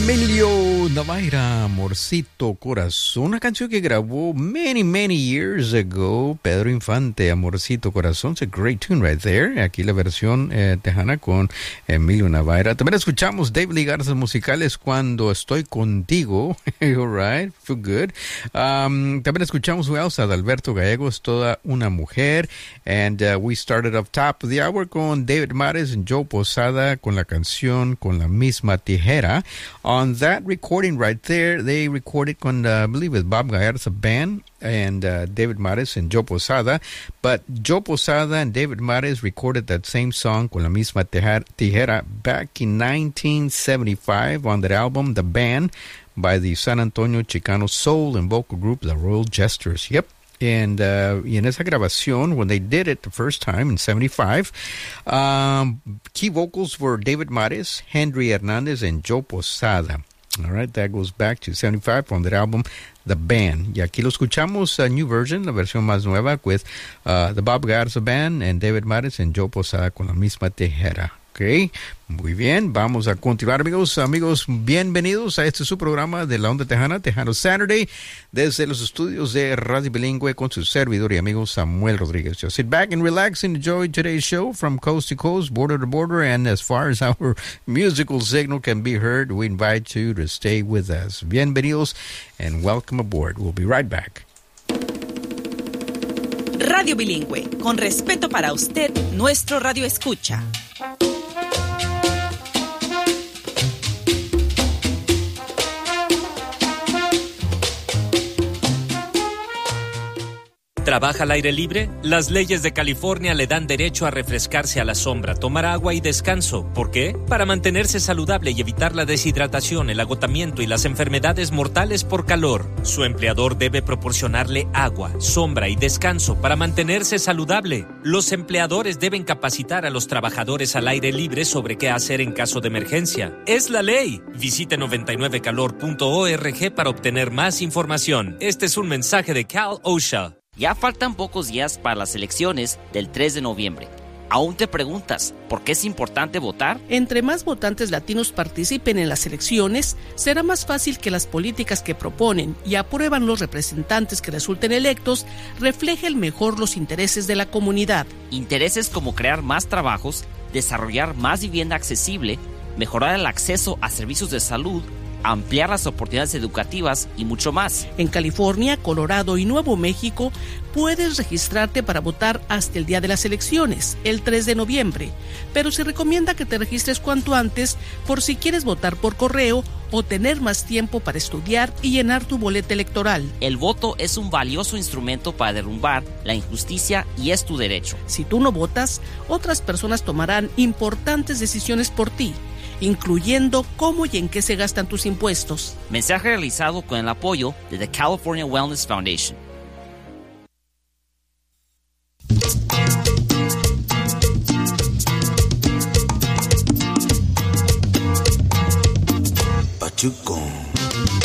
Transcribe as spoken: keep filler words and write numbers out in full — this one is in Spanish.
Emilio Navaira, Amorcito Corazón, una canción que grabó many, many years ago. Pedro Infante, Amorcito Corazón, it's a great tune right there. Aquí la versión eh, tejana con Emilio Navaira. También escuchamos David Lee Garzas musicales, Cuando Estoy Contigo. All right, feel good. Um, también escuchamos Elsa de Alberto Gallegos, Toda una Mujer. And uh, we started up top of the hour con David Mares y Joe Posada con la canción Con la Misma Tijera. On that recording right there, they recorded con, uh, I believe, with Bob Gallarza Band and uh, David Mares and Joe Posada. But Joe Posada and David Mares recorded that same song, Con la Misma Tijera, back in nineteen seventy-five on that album, The Band, by the San Antonio Chicano soul and vocal group, The Royal Jesters. Yep. And, uh, y en esa grabación, when they did it the first time in seventy-five, um, key vocals were David Mares, Henry Hernandez, and Joe Posada. All right, that goes back to seventy-five on that album, The Band. Y aquí lo escuchamos, a new version, la versión más nueva, with uh, the Bob Garza Band and David Mares and Joe Posada con la misma tijera. Ok, muy bien, vamos a continuar, amigos, amigos, bienvenidos a este su programa de la Onda Tejana, Tejano Saturday, desde los estudios de Radio Bilingüe con su servidor y amigo Samuel Rodríguez. So sit back and relax and enjoy today's show from coast to coast, border to border, and as far as our musical signal can be heard, we invite you to stay with us. Bienvenidos and welcome aboard. We'll be right back. Radio Bilingüe, con respeto para usted, nuestro radio escucha. ¿Trabaja al aire libre? Las leyes de California le dan derecho a refrescarse a la sombra, tomar agua y descanso. ¿Por qué? Para mantenerse saludable y evitar la deshidratación, el agotamiento y las enfermedades mortales por calor. Su empleador debe proporcionarle agua, sombra y descanso para mantenerse saludable. Los empleadores deben capacitar a los trabajadores al aire libre sobre qué hacer en caso de emergencia. ¡Es la ley! Visite noventa y nueve calor punto org para obtener más información. Este es un mensaje de Cal OSHA. Ya faltan pocos días para las elecciones del tres de noviembre. ¿Aún te preguntas por qué es importante votar? Entre más votantes latinos participen en las elecciones, será más fácil que las políticas que proponen y aprueban los representantes que resulten electos reflejen mejor los intereses de la comunidad. Intereses como crear más trabajos, desarrollar más vivienda accesible, mejorar el acceso a servicios de salud, ampliar las oportunidades educativas y mucho más. En California, Colorado y Nuevo México puedes registrarte para votar hasta el día de las elecciones, el tres de noviembre, pero se recomienda que te registres cuanto antes por si quieres votar por correo o tener más tiempo para estudiar y llenar tu boleta electoral. El voto es un valioso instrumento para derrumbar la injusticia y es tu derecho. Si tú no votas, otras personas tomarán importantes decisiones por ti, incluyendo cómo y en qué se gastan tus impuestos. Mensaje realizado con el apoyo de The California Wellness Foundation. Pachuco.